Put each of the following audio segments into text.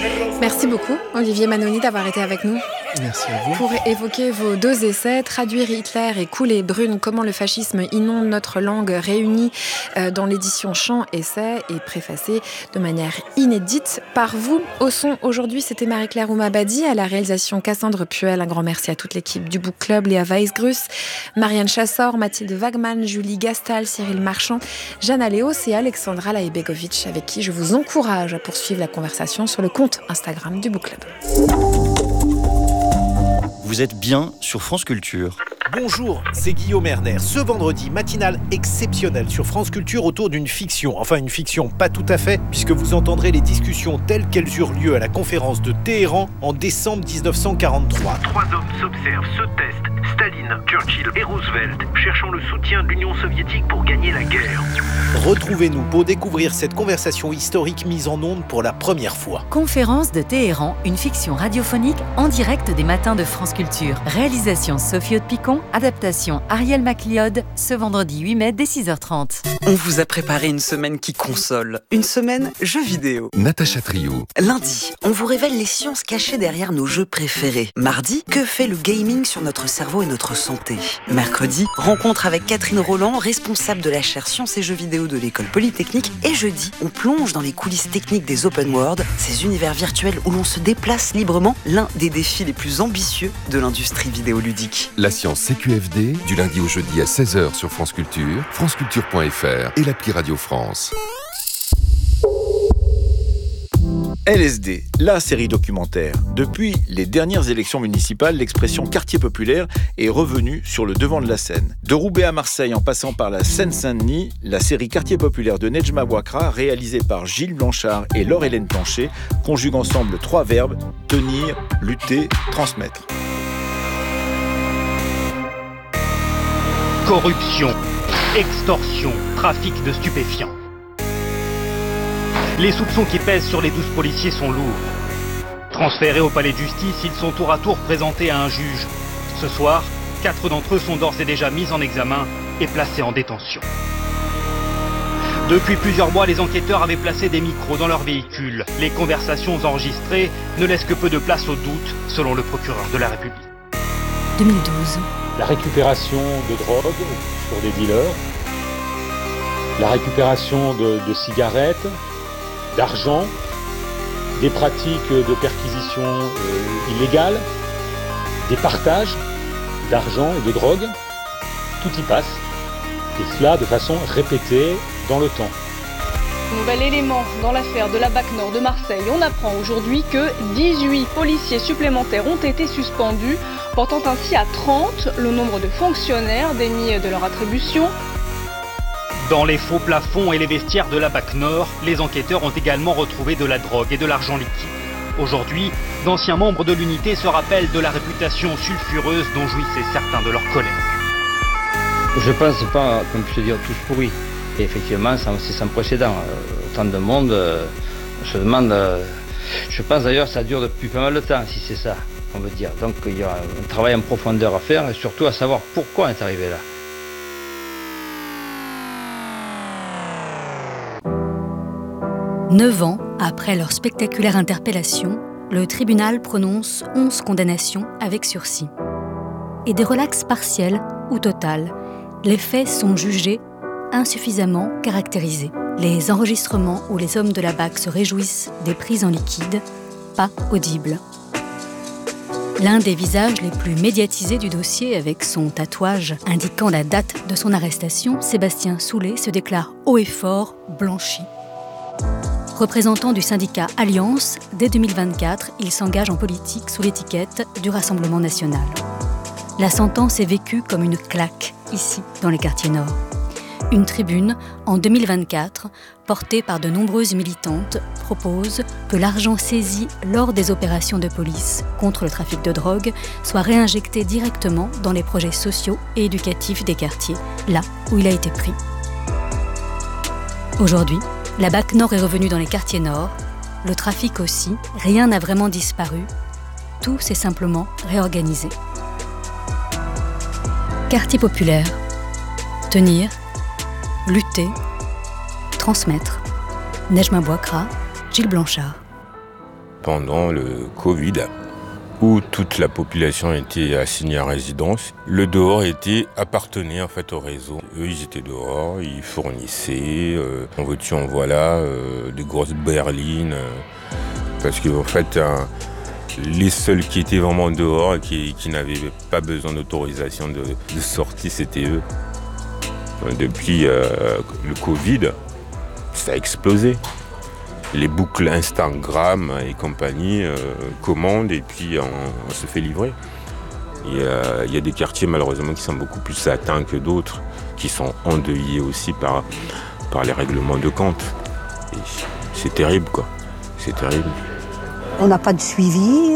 Merci beaucoup, Olivier Manoni, d'avoir été avec nous. Merci à vous. Pour évoquer vos 2 essais, Traduire Hitler et Couler brune, comment le fascisme inonde notre langue, réunis dans l'édition Chant-Essai et préfacé de manière inédite par vous. Au son, aujourd'hui, c'était Marie-Claire Oumabadi, à la réalisation Cassandre Puel. Un grand merci à toute l'équipe du Book Club, Léa Weisgrus, Marianne Chassor, Mathilde Wagman, Julie Gastal, Cyril Marchand, Jana Léos et Alexandra Laibegovic, avec qui je vous encourage à poursuivre la conversation sur le compte Instagram du Book Club. Vous êtes bien sur France Culture. Bonjour, c'est Guillaume Erner. Ce vendredi, matinale exceptionnelle sur France Culture autour d'une fiction. Enfin, une fiction pas tout à fait, puisque vous entendrez les discussions telles qu'elles eurent lieu à la conférence de Téhéran en décembre 1943. 3 hommes s'observent, se testent. Staline, Churchill et Roosevelt, cherchant le soutien de l'Union soviétique pour gagner la guerre. Retrouvez-nous pour découvrir cette conversation historique mise en onde pour la première fois. Conférence de Téhéran, une fiction radiophonique en direct des matins de France Culture. Réalisation Sophie Haute-Picon, adaptation Ariel MacLeod, ce vendredi 8 mai dès 6h30. On vous a préparé une semaine qui console, une semaine jeux vidéo. Natacha Trio. Lundi, on vous révèle les sciences cachées derrière nos jeux préférés. Mardi, que fait le gaming sur notre cerveau et notre santé. Mercredi, rencontre avec Catherine Roland, responsable de la chaire Sciences et Jeux vidéo de l'École Polytechnique. Et jeudi, on plonge dans les coulisses techniques des open world, ces univers virtuels où l'on se déplace librement, l'un des défis les plus ambitieux de l'industrie vidéoludique. La science CQFD, du lundi au jeudi à 16h sur France Culture, franceculture.fr et l'appli Radio France. LSD, la série documentaire. Depuis les dernières élections municipales, l'expression quartier populaire est revenue sur le devant de la scène. De Roubaix à Marseille en passant par la Seine-Saint-Denis, la série Quartier populaire de Nejma Bouakra, réalisée par Gilles Blanchard et Laure-Hélène Plancher, conjugue ensemble 3 verbes: tenir, lutter, transmettre. Corruption, extorsion, trafic de stupéfiants. Les soupçons qui pèsent sur les 12 policiers sont lourds. Transférés au palais de justice, ils sont tour à tour présentés à un juge. Ce soir, 4 d'entre eux sont d'ores et déjà mis en examen et placés en détention. Depuis plusieurs mois, les enquêteurs avaient placé des micros dans leurs véhicules. Les conversations enregistrées ne laissent que peu de place au doute, selon le procureur de la République. 2012. La récupération de drogue sur des dealers, la récupération de cigarettes, d'argent, des pratiques de perquisition illégales, des partages d'argent et de drogue, tout y passe, et cela de façon répétée dans le temps. Nouvel élément dans l'affaire de la BAC Nord de Marseille. On apprend aujourd'hui que 18 policiers supplémentaires ont été suspendus, portant ainsi à 30 le nombre de fonctionnaires démis de leur attribution. Dans les faux plafonds et les vestiaires de la BAC Nord, les enquêteurs ont également retrouvé de la drogue et de l'argent liquide. Aujourd'hui, d'anciens membres de l'unité se rappellent de la réputation sulfureuse dont jouissaient certains de leurs collègues. Je pense pas qu'on puisse dire tous pourris. Et effectivement, c'est sans précédent. Autant de monde, on se demande... je pense d'ailleurs que ça dure depuis pas mal de temps, si c'est ça, on veut dire. Donc il y a un travail en profondeur à faire, et surtout à savoir pourquoi on est arrivé là. Neuf ans après leur spectaculaire interpellation, le tribunal prononce 11 condamnations avec sursis. Et des relax partiels ou totales, les faits sont jugés insuffisamment caractérisés. Les enregistrements où les hommes de la BAC se réjouissent des prises en liquide, pas audibles. L'un des visages les plus médiatisés du dossier, avec son tatouage indiquant la date de son arrestation, Sébastien Soulet se déclare haut et fort blanchi. Représentant du syndicat Alliance, dès 2024, il s'engage en politique sous l'étiquette du Rassemblement national. La sentence est vécue comme une claque, ici, dans les quartiers nord. Une tribune, en 2024, portée par de nombreuses militantes, propose que l'argent saisi lors des opérations de police contre le trafic de drogue soit réinjecté directement dans les projets sociaux et éducatifs des quartiers, là où il a été pris. Aujourd'hui, la BAC Nord est revenue dans les quartiers nord, le trafic aussi, rien n'a vraiment disparu, tout s'est simplement réorganisé. Quartier populaire, tenir, lutter, transmettre. Nejma Bouakra, Gilles Blanchard. pendant le Covid, où toute la population était assignée à résidence. Le dehors appartenait en fait au réseau. Eux, ils étaient dehors, ils fournissaient, en veux-tu, en voilà, des grosses berlines. Parce qu'en fait, les seuls qui étaient vraiment dehors et qui n'avaient pas besoin d'autorisation de sortie, c'était eux. Depuis le Covid, ça a explosé. Les boucles Instagram et compagnie commandent et puis on se fait livrer. Il y a des quartiers malheureusement qui sont beaucoup plus atteints que d'autres, qui sont endeuillés aussi par les règlements de compte. Et c'est terrible quoi, c'est terrible. On n'a pas de suivi,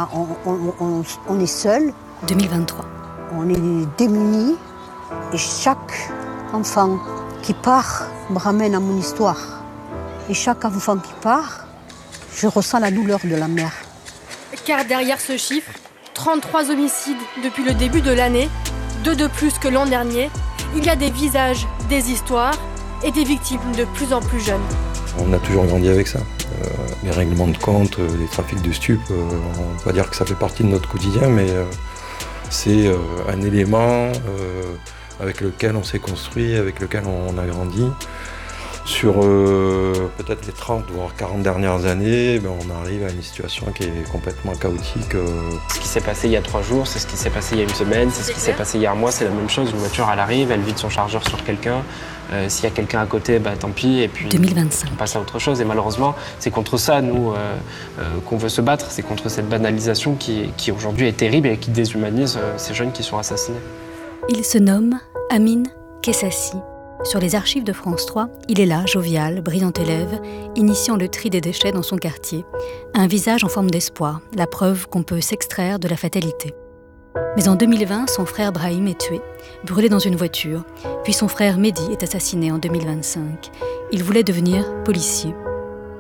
on est seul. 2023. On est démunis et chaque enfant qui part me ramène à mon histoire. Et chaque enfant qui part, je ressens la douleur de la mère. Car derrière ce chiffre, 33 homicides depuis le début de l'année, 2 de plus que l'an dernier, il y a des visages, des histoires et des victimes de plus en plus jeunes. On a toujours grandi avec ça. Les règlements de compte, les trafics de stupes, on va dire que ça fait partie de notre quotidien, mais c'est un élément avec lequel on s'est construit, avec lequel on a grandi. Sur peut-être les 30 voire 40 dernières années, on arrive à une situation qui est complètement chaotique. Ce qui s'est passé il y a 3 jours, c'est ce qui s'est passé il y a une semaine, c'est ce qui s'est passé il y a un mois, c'est la même chose. Une voiture, elle arrive, elle vide son chargeur sur quelqu'un. S'il y a quelqu'un à côté, tant pis, et puis 2025. On passe à autre chose. Et malheureusement, c'est contre ça, nous, qu'on veut se battre. C'est contre cette banalisation qui aujourd'hui est terrible et qui déshumanise ces jeunes qui sont assassinés. Il se nomme Amine Kessassi. Sur les archives de France 3, il est là, jovial, brillant élève, initiant le tri des déchets dans son quartier. Un visage en forme d'espoir, la preuve qu'on peut s'extraire de la fatalité. Mais en 2020, son frère Brahim est tué, brûlé dans une voiture. Puis son frère Mehdi est assassiné en 2025. Il voulait devenir policier.